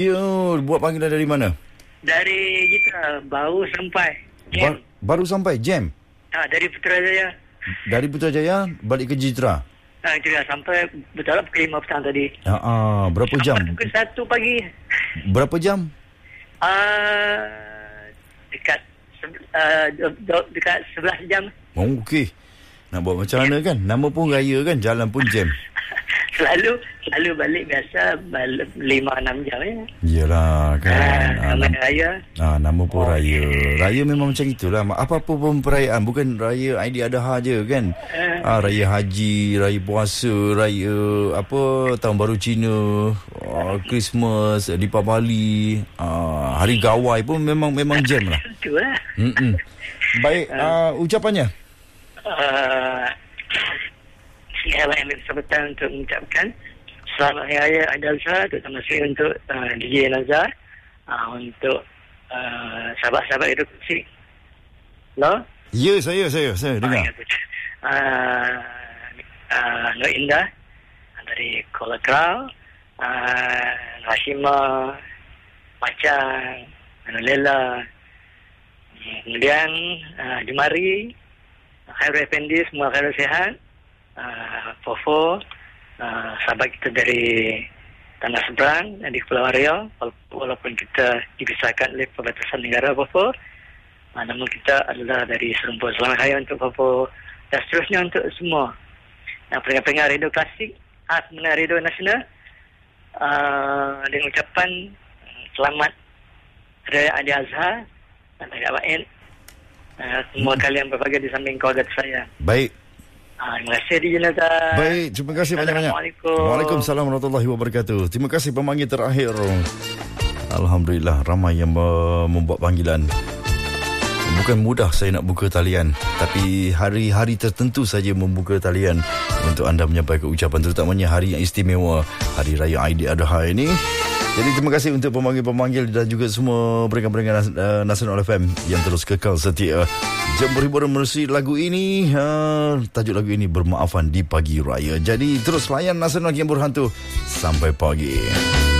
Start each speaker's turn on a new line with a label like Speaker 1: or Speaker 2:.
Speaker 1: Ya, buat panggilan dari mana?
Speaker 2: Dari kita baru sampai.
Speaker 1: Baru sampai Jam.
Speaker 2: Dari Putrajaya.
Speaker 1: Dari Putrajaya balik ke Jitra.
Speaker 2: Itu dah sampai betul pukul 5 petang tadi.
Speaker 1: Berapa jam?
Speaker 2: Pukul 1 pagi.
Speaker 1: Berapa jam?
Speaker 2: Dekat 11 jam.
Speaker 1: Okey. Nak buat macam mana kan? Nama pun raya kan, jalan pun jam.
Speaker 2: Selalu balik biasa 5-6 jam ya.
Speaker 1: Iyalah kan.
Speaker 2: Nama raya.
Speaker 1: Nama pun raya. Raya memang macam itulah. Apa-apa pun perayaan, bukan raya Aidiladha je kan. Raya haji, raya puasa, raya tahun baru Cina, Christmas, Deepavali, hari gawai pun memang jam lah.
Speaker 2: Itulah.
Speaker 1: Baik, ucapannya.
Speaker 2: Saya ambil kesempatan untuk mengucapkan Selamat Hari Raya Aidiladha, terutama sekali untuk DJ Nazar, untuk sahabat-sahabat edukasi. Hello?
Speaker 1: Ya, saya dengar.
Speaker 2: Nur Indah dari Kuala Krau, Hashima, Macang, Lela, kemudian Jumari, Khairul Effendi, semua Khairul Sihat, Fofo, sahabat kita dari Tanah Seberang di Kepulauan Riau, walaupun kita dipisahkan oleh perbatasan negara Fofo, namun kita adalah dari serumpun. Selamat Hari untuk Fofo dan seterusnya untuk semua pendengar radio klasik, pendengar radio nasional, dengan ucapan selamat Hari Raya Aidiladha dan Hari Raya. Semua kalian berbahagia di samping keluarga saya.
Speaker 1: Baik.
Speaker 2: Terima kasih DJ Nazar.
Speaker 1: Baik, terima kasih banyak-banyak.
Speaker 2: Assalamualaikum.
Speaker 1: Waalaikumsalam warahmatullahi wabarakatuh. Terima kasih pemanggil terakhir. Alhamdulillah ramai yang membuat panggilan. Bukan mudah saya nak buka talian, tapi hari-hari tertentu saja membuka talian untuk anda menyampaikan ucapan, terutamanya hari yang istimewa, Hari Raya Aidiladha ini. Jadi terima kasih untuk pemanggil-pemanggil dan juga semua pendengar-pendengar Nasional FM yang terus kekal setia. Jam berhiburan menerusi lagu ini. Tajuk lagu ini Bermaafan di Pagi Raya. Jadi terus layan Nasional yang berhantu sampai pagi.